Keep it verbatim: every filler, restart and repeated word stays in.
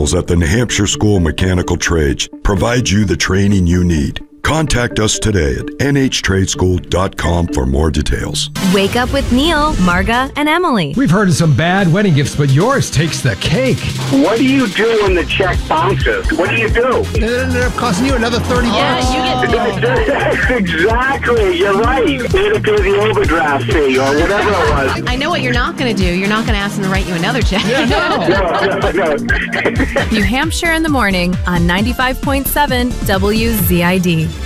professionals at the New Hampshire School of Mechanical Trades provide you the training you need. Contact us today at n h trade school dot com for more details. Wake up with Neil, Marga, and Emily. We've heard of some bad wedding gifts, but yours takes the cake. What do you do when the check bounces? What do you do? It ended up costing you another thirty Yeah, bucks. you That's exactly. You're right. You had to pay the overdraft fee or whatever it was. I know what you're not going to do. You're not going to ask them to write you another check. No, no, no. New Hampshire in the morning on ninety-five point seven W Z I D.